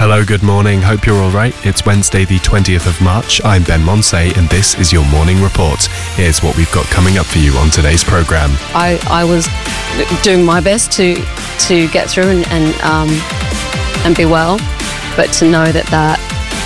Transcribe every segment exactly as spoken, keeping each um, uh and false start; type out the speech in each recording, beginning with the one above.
Hello, good morning. Hope you're all right. It's Wednesday, the twentieth of March. I'm Ben Monsey, and this is your morning report. Here's what we've got coming up for you on today's programme. I, I was doing my best to to get through and and, um, and be well, but to know that that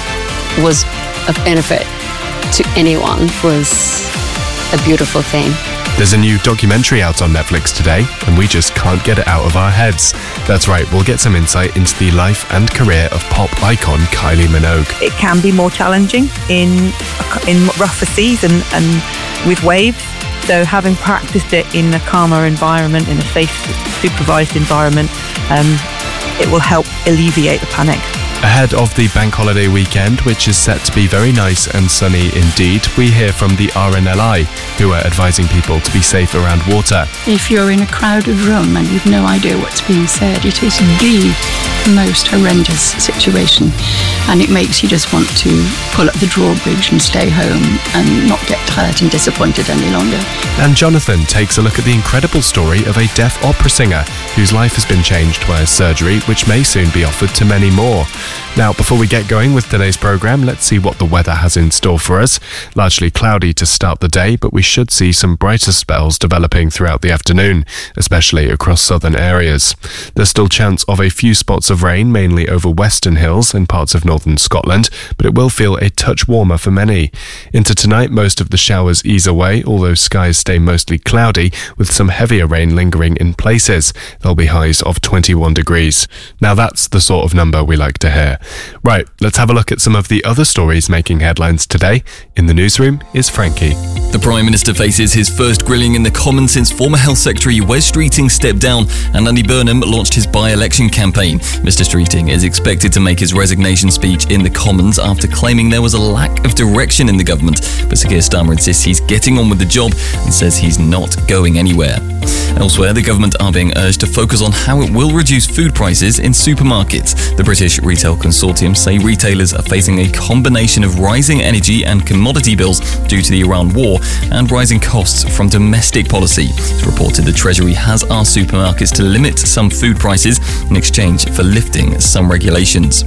was of benefit to anyone was a beautiful thing. There's a new documentary out on Netflix today, and we just can't get it out of our heads. That's right, we'll get some insight into the life and career of pop icon Kylie Minogue. It can be more challenging in in rougher seas and, and with waves. So having practiced it in a calmer environment, in a safe, supervised environment, um, it will help alleviate the panic. Ahead of the bank holiday weekend, which is set to be very nice and sunny indeed, we hear from the R N L I, who are advising people to be safe around water. If you're in a crowded room and you've no idea what's being said, it is the most horrendous situation, and it makes you just want to pull up the drawbridge and stay home and not get hurt and disappointed any longer. And Jonathan takes a look at the incredible story of a deaf opera singer whose life has been changed by a surgery which may soon be offered to many more. Now, before we get going with today's programme, let's see what the weather has in store for us. Largely cloudy to start the day, but we should see some brighter spells developing throughout the afternoon, especially across southern areas. There's still chance of a few spots of rain, mainly over western hills and parts of northern Scotland, but it will feel a touch warmer for many. Into tonight, most of the showers ease away, although skies stay mostly cloudy, with some heavier rain lingering in places. There'll be highs of twenty-one degrees. Now that's the sort of number we like to hear. Right, let's have a look at some of the other stories making headlines today. In the newsroom is Frankie. The Prime Minister faces his first grilling in the Commons since former Health Secretary Wes Streeting stepped down and Andy Burnham launched his by-election campaign. Mister Streeting is expected to make his resignation speech in the Commons after claiming there was a lack of direction in the government. But Sir Keir Starmer insists he's getting on with the job and says he's not going anywhere. Elsewhere, the government are being urged to focus on how it will reduce food prices in supermarkets. The British Retail Consortium say retailers are facing a combination of rising energy and commodity bills due to the Iran war and rising costs from domestic policy. It's reported the Treasury has asked supermarkets to limit some food prices in exchange for lifting some regulations.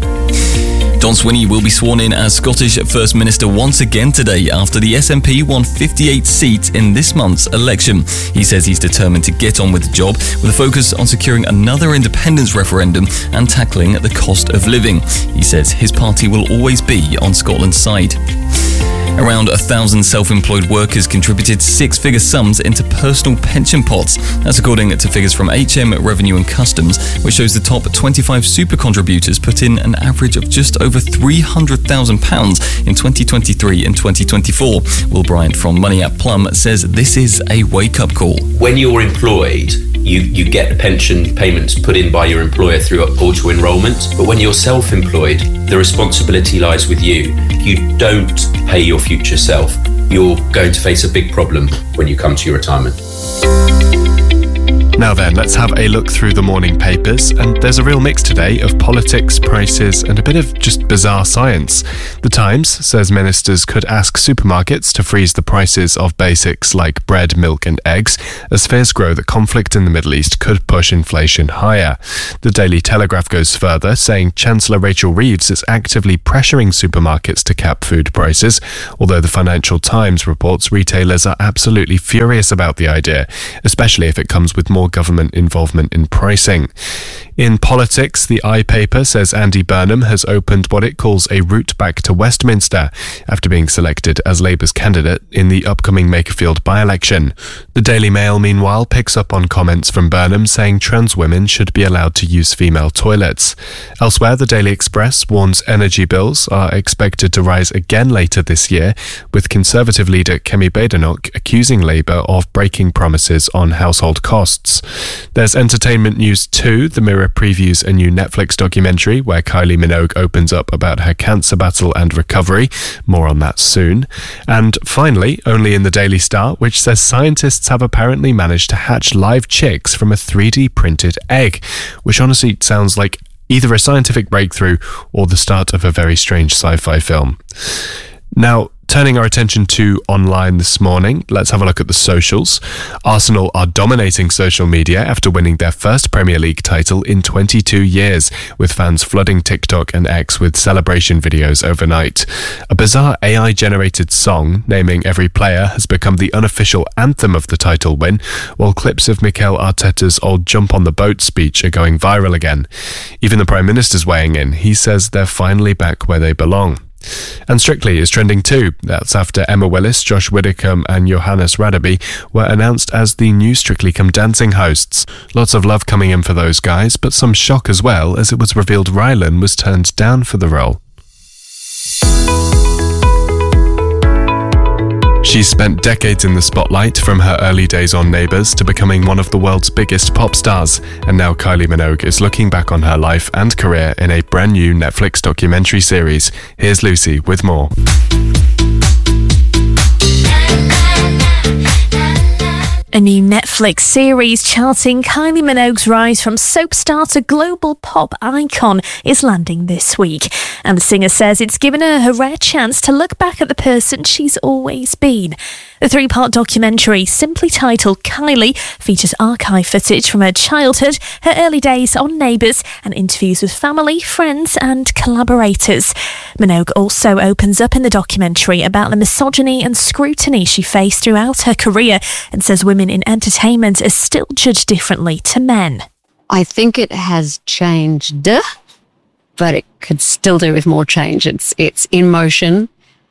Don Swinney will be sworn in as Scottish First Minister once again today after the S N P won fifty-eight seats in this month's election. He says he's determined to get on with the job with a focus on securing another independence referendum and tackling the cost of living. He says his party will always be on Scotland's side. Around a thousand self-employed workers contributed six-figure sums into personal pension pots. That's according to figures from H M Revenue and Customs, which shows the top twenty-five super contributors put in an average of just over three hundred thousand pounds in twenty twenty-three and twenty twenty-four. Will Bryant from Money at Plum says this is a wake-up call. When you're employed, you, you get the pension payments put in by your employer through auto enrolment. But when you're self-employed, the responsibility lies with you. You don't pay your future self. You're going to face a big problem when you come to your retirement. Now then, let's have a look through the morning papers, and there's a real mix today of politics, prices, and a bit of just bizarre science. The Times says ministers could ask supermarkets to freeze the prices of basics like bread, milk, and eggs, as fears grow that conflict in the Middle East could push inflation higher. The Daily Telegraph goes further, saying Chancellor Rachel Reeves is actively pressuring supermarkets to cap food prices, although the Financial Times reports retailers are absolutely furious about the idea, especially if it comes with more government involvement in pricing. In politics, the I paper says Andy Burnham has opened what it calls a route back to Westminster after being selected as Labour's candidate in the upcoming Makerfield by-election. The Daily Mail, meanwhile, picks up on comments from Burnham saying trans women should be allowed to use female toilets. Elsewhere, the Daily Express warns energy bills are expected to rise again later this year, with Conservative leader Kemi Badenoch accusing Labour of breaking promises on household costs. There's entertainment news too. The Mirror previews a new Netflix documentary where Kylie Minogue opens up about her cancer battle and recovery. More on that soon. And finally, only in the Daily Star, which says scientists have apparently managed to hatch live chicks from a three D printed egg, which honestly sounds like either a scientific breakthrough or the start of a very strange sci-fi film. Now, Turning our attention to online this morning, let's have a look at the socials. Arsenal are dominating social media after winning their first Premier League title in twenty-two years, with fans flooding TikTok and X with celebration videos overnight. A bizarre A I-generated song naming every player has become the unofficial anthem of the title win, while clips of Mikel Arteta's old jump on the boat speech are going viral again. Even the Prime Minister's weighing in. He says they're finally back where they belong. And Strictly is trending too. That's after Emma Willis, Josh Widdicombe and Johannes Radaby were announced as the new Strictly Come Dancing hosts. Lots of love coming in for those guys, but some shock as well, as it was revealed Rylan was turned down for the role. She's spent decades in the spotlight, from her early days on Neighbours to becoming one of the world's biggest pop stars, and now Kylie Minogue is looking back on her life and career in a brand new Netflix documentary series. Here's Lucy with more. A new Netflix series charting Kylie Minogue's rise from soap star to global pop icon is landing this week. And the singer says it's given her a rare chance to look back at the person she's always been. The three-part documentary, simply titled Kylie, features archive footage from her childhood, her early days on Neighbours, and interviews with family, friends and collaborators. Minogue also opens up in the documentary about the misogyny and scrutiny she faced throughout her career, and says women in entertainment are still judged differently to men. I think it has changed, but it could still do with more change. It's it's in motion.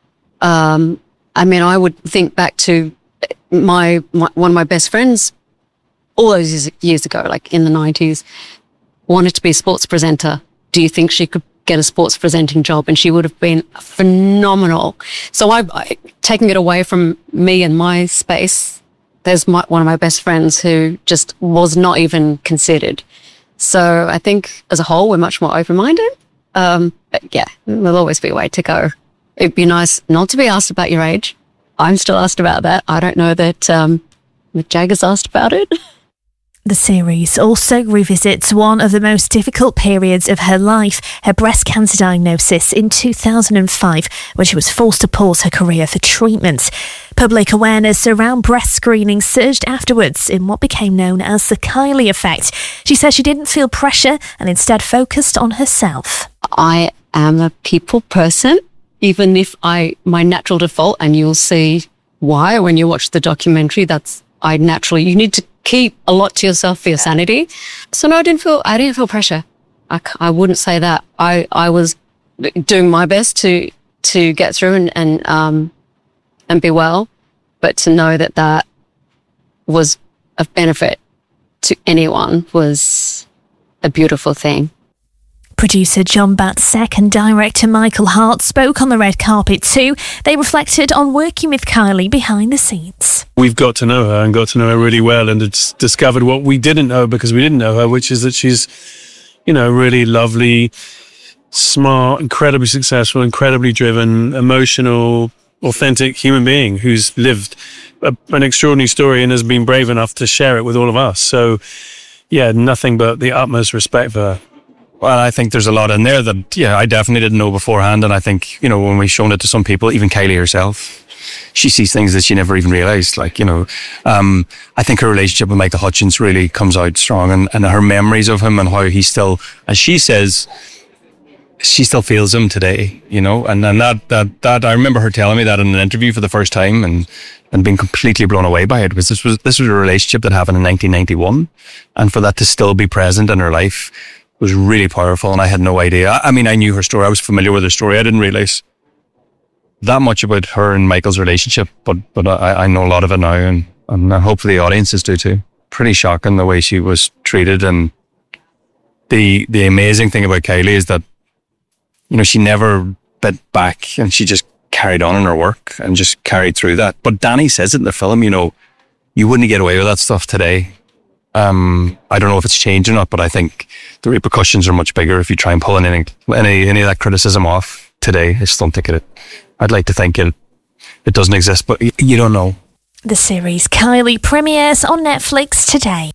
Um, I mean, I would think back to my, my one of my best friends all those years, years ago, like in the nineties, wanted to be a sports presenter. Do you think she could get a sports presenting job? And she would have been phenomenal. So I, I taking it away from me and my space, there's my, one of my best friends who just was not even considered. So I think as a whole, we're much more open-minded. Um, but yeah, there'll always be a way to go. It'd be nice not to be asked about your age. I'm still asked about that. I don't know that um, Mick Jagger's asked about it. The series also revisits one of the most difficult periods of her life, her breast cancer diagnosis in two thousand five, when she was forced to pause her career for treatment. Public awareness around breast screening surged afterwards in what became known as the Kylie effect. She says she didn't feel pressure and instead focused on herself. I am a people person, even if I, my natural default, and you'll see why when you watch the documentary, that's, I naturally, you need to keep a lot to yourself for your sanity. So no, I didn't feel, I didn't feel pressure. I, I wouldn't say that. I, I was doing my best to, to get through and, and, um, and be well, but to know that that was of benefit to anyone was a beautiful thing. Producer John Batsek and director Michael Hart spoke on the red carpet too. They reflected on working with Kylie behind the scenes. We've got to know her and got to know her really well, and it's discovered what we didn't know because we didn't know her, which is that she's, you know, really lovely, smart, incredibly successful, incredibly driven, emotional, authentic human being who's lived a, an extraordinary story and has been brave enough to share it with all of us. So, yeah, nothing but the utmost respect for her. Well, I think there's a lot in there that, yeah, I definitely didn't know beforehand. And I think, you know, when we've shown it to some people, even Kylie herself, she sees things that she never even realised. Like, you know, um, I think her relationship with Michael Hutchence really comes out strong, and, and her memories of him and how he still, as she says, she still feels him today, you know, and, and that, that, that, I remember her telling me that in an interview for the first time and, and being completely blown away by it, because this was, this was a relationship that happened in nineteen ninety-one, and for that to still be present in her life was really powerful, and I had no idea. I mean, I knew her story. I was familiar with her story. I didn't realise that much about her and Michael's relationship, but but I, I know a lot of it now, and, and hopefully the audiences do too. Pretty shocking the way she was treated, and the the amazing thing about Kylie is that, you know, she never bit back, and she just carried on in her work and just carried through that. But Danny says it in the film, you know, you wouldn't get away with that stuff today. Um, I don't know if it's changed or not, but I think the repercussions are much bigger if you try and pull any any, any of that criticism off today. I just don't think it. I'd like to think it it doesn't exist, but you don't know. The series Kylie premieres on Netflix today.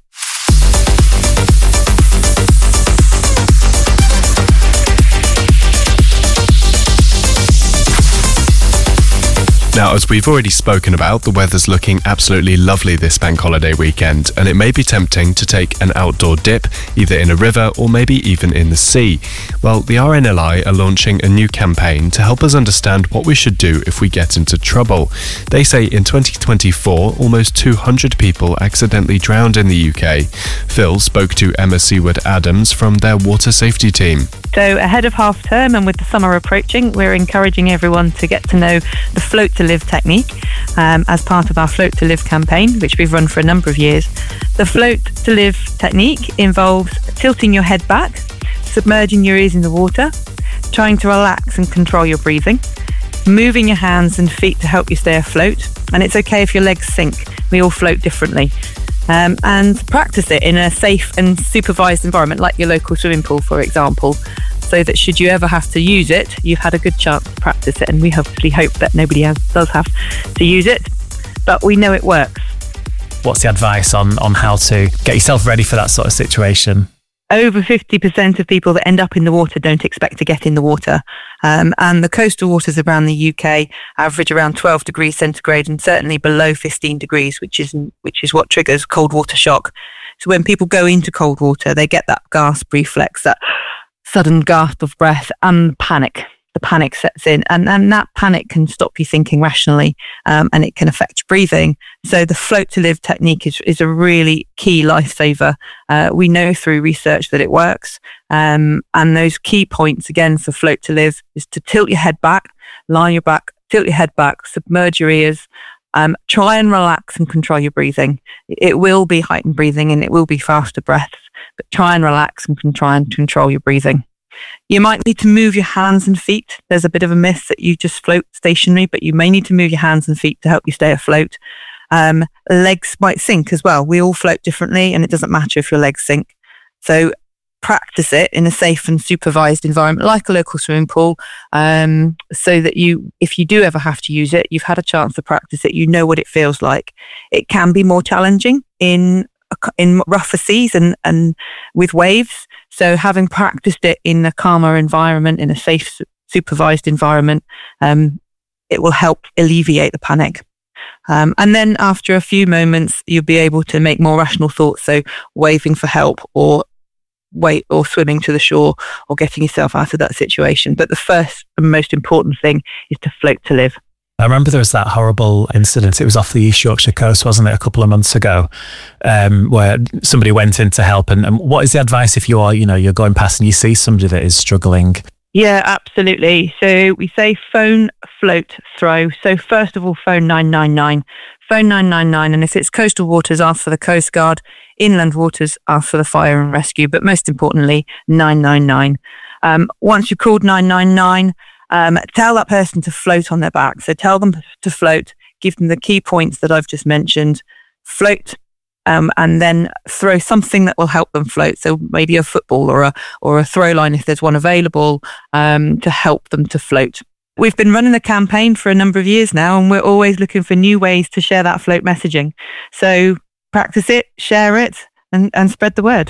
Now, as we've already spoken about, the weather's looking absolutely lovely this bank holiday weekend, and it may be tempting to take an outdoor dip, either in a river or maybe even in the sea. Well, the R N L I are launching a new campaign to help us understand what we should do if we get into trouble. They say in twenty twenty-four, almost two hundred people accidentally drowned in the U K. Phil spoke to Emma Seward-Adams from their water safety team. So ahead of half term and with the summer approaching, we're encouraging everyone to get to know the Float to Live technique um, as part of our Float to Live campaign, which we've run for a number of years. The Float to Live technique involves tilting your head back, submerging your ears in the water, trying to relax and control your breathing, moving your hands and feet to help you stay afloat. And it's okay if your legs sink. We all float differently. Um, and practice it in a safe and supervised environment like your local swimming pool, for example, so that should you ever have to use it, you've had a good chance to practice it. And we hopefully hope that nobody else does have to use it, but we know it works. What's the advice on, on how to get yourself ready for that sort of situation? Over fifty percent of people that end up in the water don't expect to get in the water. Um, and the coastal waters around the U K average around twelve degrees centigrade and certainly below fifteen degrees, which is, which is what triggers cold water shock. So when people go into cold water, they get that gasp reflex, that sudden gasp of breath and panic. The panic sets in, and, and that panic can stop you thinking rationally, um, and it can affect your breathing. So the Float to Live technique is, is a really key lifesaver. Uh, we know through research that it works. Um, and those key points, again, for Float to Live is to tilt your head back, lie on your back, tilt your head back, submerge your ears, um, try and relax and control your breathing. It will be heightened breathing and it will be faster breaths, but try and relax and can try and control your breathing. You might need to move your hands and feet. There's a bit of a myth that you just float stationary, but you may need to move your hands and feet to help you stay afloat. Um, legs might sink as well. We all float differently, and it doesn't matter if your legs sink. So practice it in a safe and supervised environment, like a local swimming pool, um, so that you, if you do ever have to use it, you've had a chance to practice it. You know what it feels like. It can be more challenging in in rougher seas and, and with waves. So having practiced it in a calmer environment, in a safe, supervised environment, um, it will help alleviate the panic. Um, and then after a few moments, you'll be able to make more rational thoughts. So waving for help or wait or swimming to the shore or getting yourself out of that situation. But the first and most important thing is to float to live. I remember there was that horrible incident. It was off the East Yorkshire coast, wasn't it, a couple of months ago, um, where somebody went in to help. And, and what is the advice if you are, you know, you're going past and you see somebody that is struggling? Yeah, absolutely. So we say phone, float, throw. So first of all, phone nine nine nine. Phone nine nine nine. And if it's coastal waters, ask for the Coast Guard. Inland waters, ask for the fire and rescue. But most importantly, nine nine nine. Um, once you've called nine nine nine, Um, tell that person to float on their back. So tell them to float, give them the key points that I've just mentioned, float, um, and then throw something that will help them float. So maybe a football or a or a throw line if there's one available, um, to help them to float. We've been running the campaign for a number of years now, and we're always looking for new ways to share that float messaging. So practice it, share it, and, and spread the word.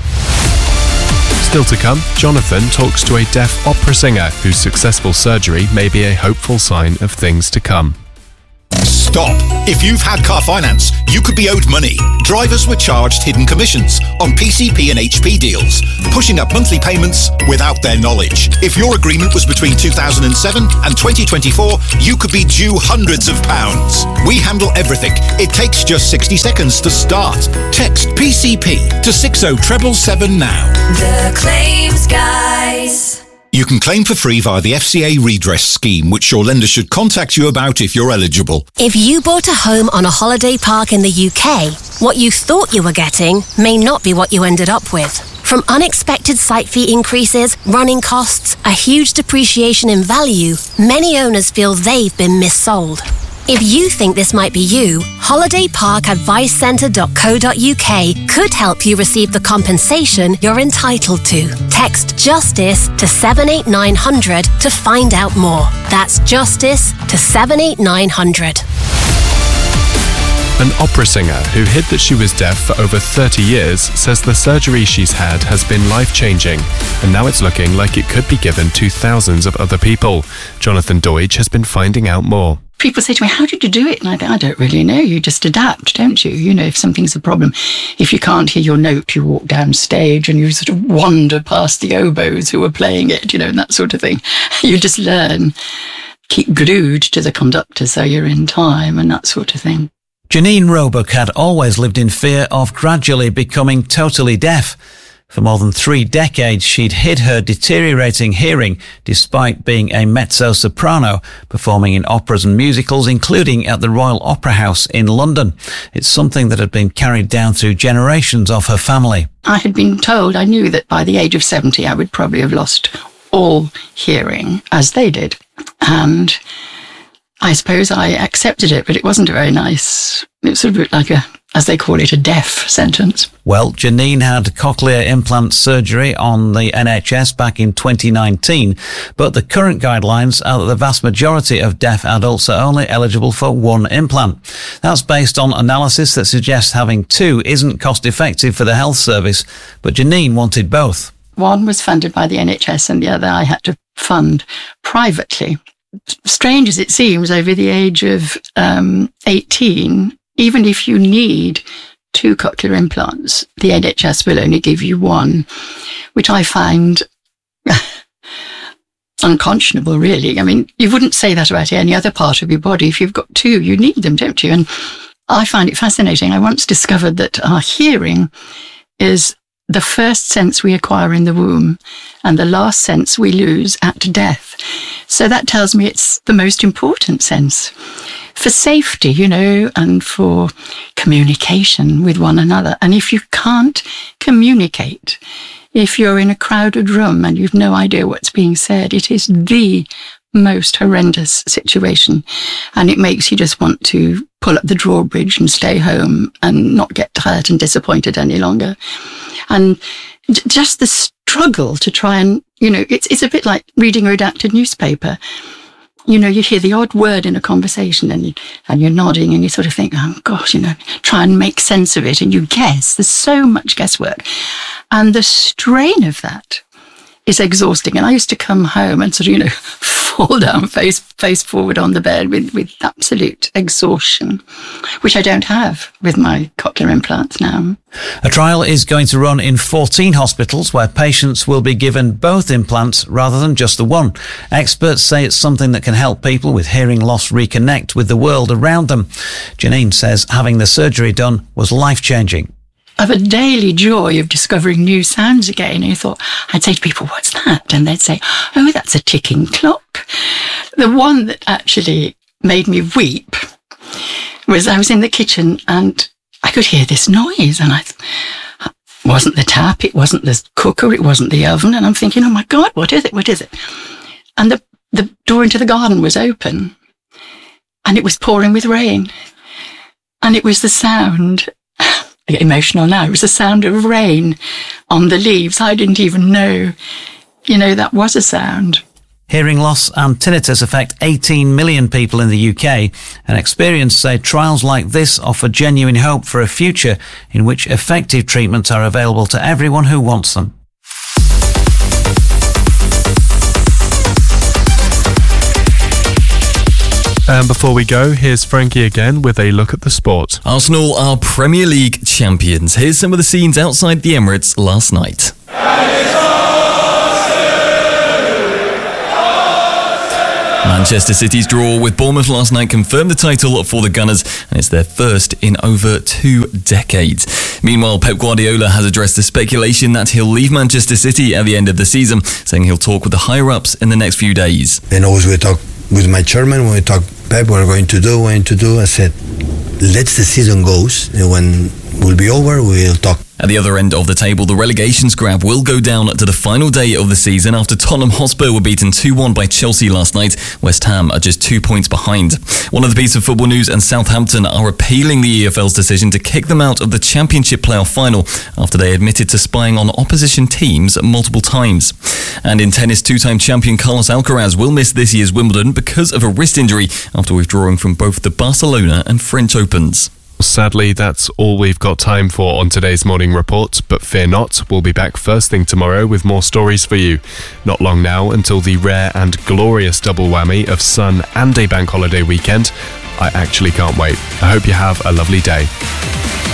Still to come, Jonathan talks to a deaf opera singer whose successful surgery may be a hopeful sign of things to come. Stop! If you've had car finance, you could be owed money. Drivers were charged hidden commissions on P C P and H P deals, pushing up monthly payments without their knowledge. If your agreement was between two thousand seven and twenty twenty-four, you could be due hundreds of pounds. We handle everything. It takes just sixty seconds to start. Text P C P to six oh seven seven now. The Claims Guys. You can claim for free via the F C A redress scheme, which your lender should contact you about if you're eligible. If you bought a home on a holiday park in the U K, what you thought you were getting may not be what you ended up with. From unexpected site fee increases, running costs, a huge depreciation in value, many owners feel they've been missold. If you think this might be you, holiday park advice centre dot co dot U K could help you receive the compensation you're entitled to. Text JUSTICE to seven eight nine hundred to find out more. That's JUSTICE to seven eight nine hundred. An opera singer who hid that she was deaf for over thirty years says the surgery she's had has been life-changing, and now it's looking like it could be given to thousands of other people. Jonathan Deutsch has been finding out more. People say to me, how did you do it? And I think, I don't really know. You just adapt, don't you? You know, if something's a problem, if you can't hear your note, you walk down stage and you sort of wander past the oboes who are playing it, you know, and that sort of thing. You just learn. Keep glued to the conductor so you're in time and that sort of thing. Janine Roebuck had always lived in fear of gradually becoming totally deaf. For more than three decades, she'd hid her deteriorating hearing despite being a mezzo-soprano, performing in operas and musicals, including at the Royal Opera House in London. It's something that had been carried down through generations of her family. I had been told, I knew that by the age of seventy, I would probably have lost all hearing, as they did. And I suppose I accepted it, but it wasn't very nice. It was sort of like a, as they call it, a deaf sentence. Well, Janine had cochlear implant surgery on the N H S back in twenty nineteen, but the current guidelines are that the vast majority of deaf adults are only eligible for one implant. That's based on analysis that suggests having two isn't cost effective for the health service, but Janine wanted both. One was funded by the N H S and the other I had to fund privately. Strange as it seems, over the age of um, eighteen, even if you need two cochlear implants, the N H S will only give you one, which I find unconscionable, really. I mean, you wouldn't say that about any other part of your body. If you've got two, you need them, don't you? And I find it fascinating. I once discovered that our hearing is the first sense we acquire in the womb and the last sense we lose at death. So that tells me it's the most important sense for safety, you know, and for communication with one another. And if you can't communicate, if you're in a crowded room and you've no idea what's being said, it is the most horrendous situation. And it makes you just want to pull up the drawbridge and stay home and not get hurt and disappointed any longer. And j- just the struggle to try and, you know, it's it's a bit like reading a redacted newspaper. You know, you hear the odd word in a conversation and, you, and you're nodding and you sort of think, oh gosh, you know, try and make sense of it. And you guess. There's so much guesswork. And the strain of that is exhausting. And I used to come home and sort of, you know, fall down face face forward on the bed with, with absolute exhaustion, which I don't have with my cochlear implants now. A trial is going to run in fourteen hospitals where patients will be given both implants rather than just the one. Experts say it's something that can help people with hearing loss reconnect with the world around them. Janine says having the surgery done was life-changing. Of a daily joy of discovering new sounds again. And you thought, I'd say to people, what's that? And they'd say, oh, that's a ticking clock. The one that actually made me weep was I was in the kitchen and I could hear this noise and I th- it wasn't the tap, it wasn't the cooker, it wasn't the oven. And I'm thinking, oh my God, what is it? What is it? And the, the door into the garden was open and it was pouring with rain. And it was the sound, I get emotional now, it was the sound of rain on the leaves. I didn't even know, you know, that was a sound. Hearing loss and tinnitus affect eighteen million people in the U K, and experts say trials like this offer genuine hope for a future in which effective treatments are available to everyone who wants them. And before we go, here's Frankie again with a look at the sport. Arsenal are Premier League champions. Here's some of the scenes outside the Emirates last night. Manchester City's draw with Bournemouth last night confirmed the title for the Gunners, and it's their first in over two decades. Meanwhile, Pep Guardiola has addressed the speculation that he'll leave Manchester City at the end of the season, saying he'll talk with the higher-ups in the next few days. And always we talk with my chairman, when we talk, Pep, what we're going to do, going to do, I said, let the season goes, and when we'll be over, we'll talk. At the other end of the table, the relegation scrap will go down to the final day of the season after Tottenham Hotspur were beaten two one by Chelsea last night. West Ham are just two points behind. One of the pieces of football news, and Southampton are appealing the E F L's decision to kick them out of the Championship playoff final after they admitted to spying on opposition teams multiple times. And in tennis, two-time champion Carlos Alcaraz will miss this year's Wimbledon because of a wrist injury after withdrawing from both the Barcelona and French Opens. Sadly, that's all we've got time for on today's morning report, but fear not, we'll be back first thing tomorrow with more stories for you. Not long now until the rare and glorious double whammy of sun and a bank holiday weekend. I actually can't wait. I hope you have a lovely day.